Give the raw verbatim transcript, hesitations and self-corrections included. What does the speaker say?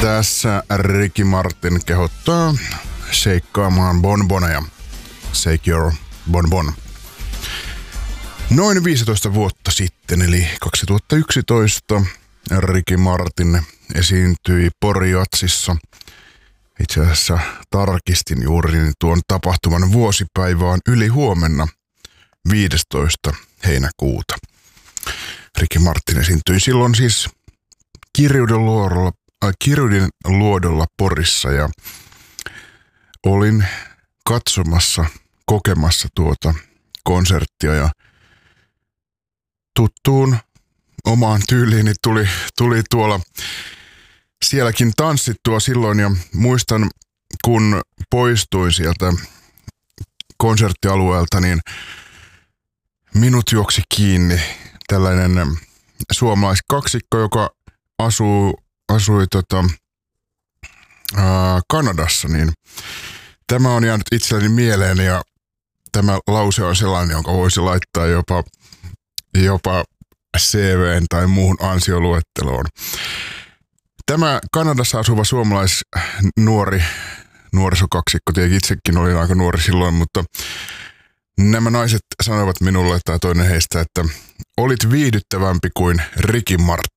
Tässä Ricky Martin kehottaa sheikkaamaan bonboneja. Shake your bonbon. Noin viisitoista vuotta sitten, eli kaksituhattayksitoista, Ricky Martin esiintyi Pori-Jazzissa. Itse asiassa tarkistin juuri niin tuon tapahtuman vuosipäivä on yli huomenna viidestoista heinäkuuta. Ricky Martin esiintyi silloin siis Kirjuden luodolla, äh, Kirjuden luodolla Porissa ja olin katsomassa, kokemassa tuota konserttia ja tuttuun omaan tyyliini tuli, tuli tuolla sielläkin tanssittua silloin ja muistan, kun poistuin sieltä konserttialueelta, niin minut juoksi kiinni tällainen suomalaiskaksikko, joka asuu, asui tota, ää, Kanadassa, niin tämä on jäänyt itselleni mieleen ja tämä lause on sellainen, jonka voisi laittaa jopa, jopa C V:n tai muuhun ansioluetteloon. Tämä Kanadassa asuva suomalaisnuori nuorisokaksikko, tietenkin itsekin olin aika nuori silloin, mutta nämä naiset sanoivat minulle, tai toinen heistä, että olit viihdyttävämpi kuin Ricky Martin.